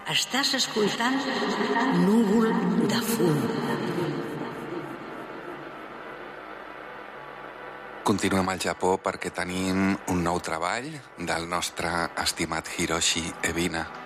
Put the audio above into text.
Estàs escoltant Núvol de fum. Continuem al Japó perquè tenim un nou treball del nostre estimat Hiroshi Ebina.